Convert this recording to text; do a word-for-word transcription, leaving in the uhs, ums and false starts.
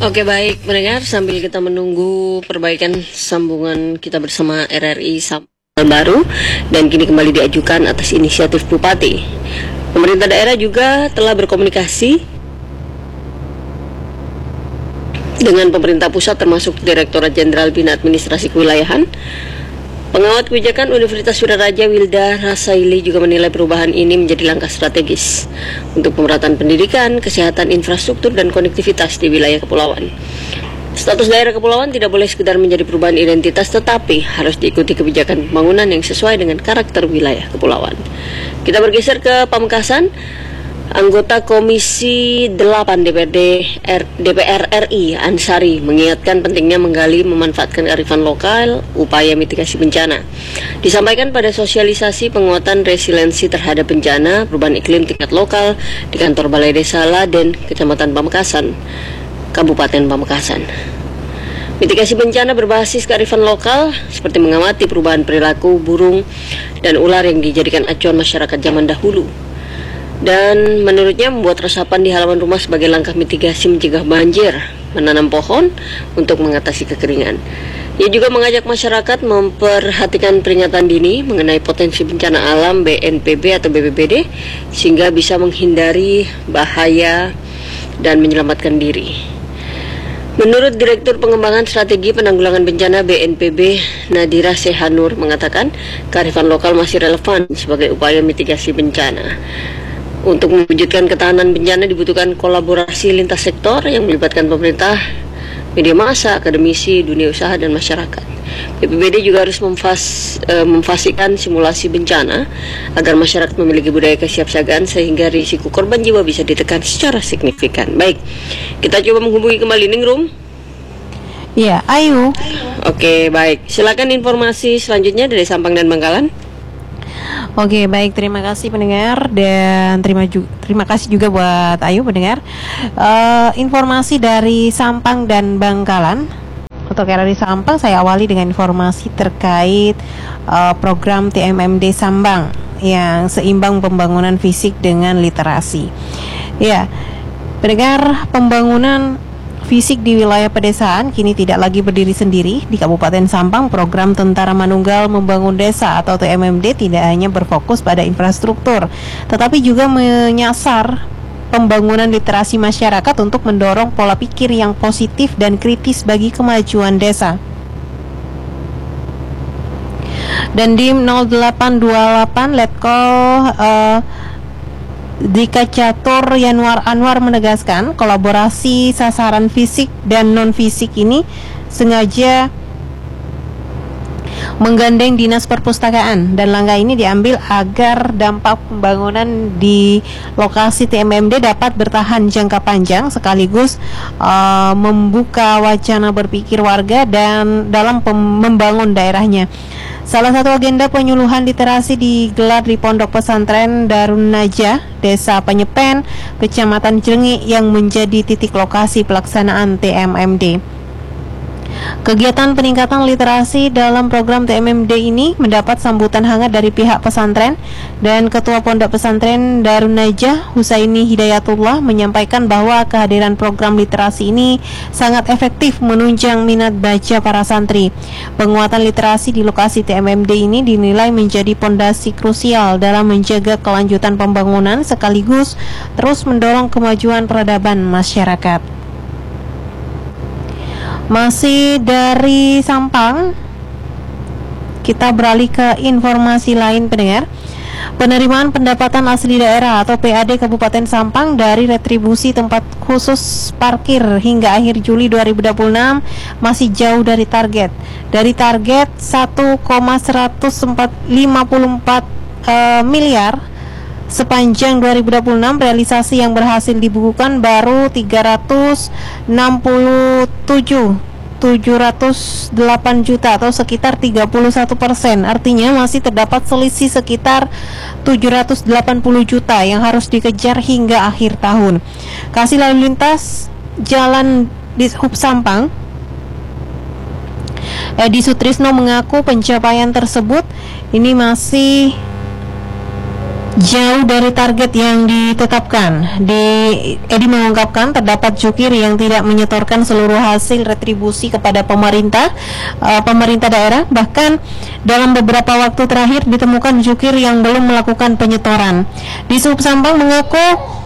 Oke, baik pendengar, sambil kita menunggu perbaikan sambungan kita bersama R R I Sampang baru dan kini kembali diajukan atas inisiatif Bupati. Pemerintah daerah juga telah berkomunikasi dengan pemerintah pusat termasuk Direktorat Jenderal Bina Administrasi Kewilayahan. Pengamat kebijakan Universitas Wiraraja Wilda Rasaili juga menilai perubahan ini menjadi langkah strategis untuk pemerataan pendidikan, kesehatan, infrastruktur, dan konektivitas di wilayah kepulauan. Status daerah kepulauan tidak boleh sekedar menjadi perubahan identitas, tetapi harus diikuti kebijakan pembangunan yang sesuai dengan karakter wilayah kepulauan. Kita bergeser ke Pamekasan. Anggota Komisi delapan D P R D R, D P R R I Ansari mengingatkan pentingnya menggali memanfaatkan kearifan lokal upaya mitigasi bencana. Disampaikan pada sosialisasi penguatan resiliensi terhadap bencana perubahan iklim tingkat lokal di kantor Balai Desa Laden, Kecamatan Pamekasan, Kabupaten Pamekasan. Mitigasi bencana berbasis kearifan lokal seperti mengamati perubahan perilaku burung dan ular yang dijadikan acuan masyarakat zaman dahulu. Dan menurutnya membuat resapan di halaman rumah sebagai langkah mitigasi mencegah banjir, menanam pohon untuk mengatasi kekeringan. Ia juga mengajak masyarakat memperhatikan peringatan dini mengenai potensi bencana alam B N P B atau B P B D sehingga bisa menghindari bahaya dan menyelamatkan diri. Menurut Direktur Pengembangan Strategi Penanggulangan Bencana B N P B, Nadira Sehanur mengatakan kearifan lokal masih relevan sebagai upaya mitigasi bencana. Untuk mewujudkan ketahanan bencana dibutuhkan kolaborasi lintas sektor yang melibatkan pemerintah, media massa, akademisi, dunia usaha, dan masyarakat. B P B D juga harus memfas, e, memfasikan simulasi bencana agar masyarakat memiliki budaya kesiapsiagaan sehingga risiko korban jiwa bisa ditekan secara signifikan. Baik, kita coba menghubungi kembali Ningrum. Ya, Ayu. Oke, baik. Silakan informasi selanjutnya dari Sampang dan Bangkalan. Oke, baik, terima kasih pendengar dan terima ju- terima kasih juga buat Ayu pendengar. Uh, informasi dari Sampang dan Bangkalan. Untuk R R I Sampang, saya awali dengan informasi terkait uh, program T M M D Sambang yang seimbang pembangunan fisik dengan literasi. Ya, pendengar, pembangunan fisik di wilayah pedesaan kini tidak lagi berdiri sendiri. Di Kabupaten Sampang, program Tentara Manunggal Membangun Desa atau T M M D tidak hanya berfokus pada infrastruktur, tetapi juga menyasar pembangunan literasi masyarakat untuk mendorong pola pikir yang positif dan kritis bagi kemajuan desa. Dan di nol delapan dua delapan Letkol uh, Dika Catur Yanwar Anwar menegaskan kolaborasi sasaran fisik dan non-fisik ini sengaja menggandeng Dinas Perpustakaan, dan langkah ini diambil agar dampak pembangunan di lokasi T M M D dapat bertahan jangka panjang sekaligus uh, membuka wacana berpikir warga dan dalam pem- membangun daerahnya. Salah satu agenda penyuluhan literasi digelar di Pondok Pesantren Darun Najah, Desa Penyepen, Kecamatan Jlengi yang menjadi titik lokasi pelaksanaan T M M D. Kegiatan peningkatan literasi dalam program T M M D ini mendapat sambutan hangat dari pihak pesantren, dan Ketua Pondok Pesantren Darun Najah Husaini Hidayatullah menyampaikan bahwa kehadiran program literasi ini sangat efektif menunjang minat baca para santri. Penguatan literasi di lokasi T M M D ini dinilai menjadi pondasi krusial dalam menjaga kelanjutan pembangunan sekaligus terus mendorong kemajuan peradaban masyarakat. Masih dari Sampang, kita beralih ke informasi lain pendengar. Penerimaan pendapatan asli daerah atau P A D Kabupaten Sampang dari retribusi tempat khusus parkir hingga akhir Juli dua ribu dua puluh enam masih jauh dari target. Dari target satu koma seratus lima puluh empat uh, miliar sepanjang dua ribu dua puluh enam, realisasi yang berhasil dibukukan baru tiga ratus enam puluh tujuh ribu tujuh ratus delapan juta atau sekitar tiga puluh satu persen. Artinya masih terdapat selisih sekitar tujuh ratus delapan puluh juta yang harus dikejar hingga akhir tahun. Kasih lalu lintas jalan di Hub Sampang, Edi Sutrisno mengaku pencapaian tersebut ini masih jauh dari target yang ditetapkan. Di Edi mengungkapkan terdapat jukir yang tidak menyetorkan seluruh hasil retribusi kepada pemerintah uh, pemerintah daerah. Bahkan dalam beberapa waktu terakhir ditemukan jukir yang belum melakukan penyetoran. Di Sub Sampang mengaku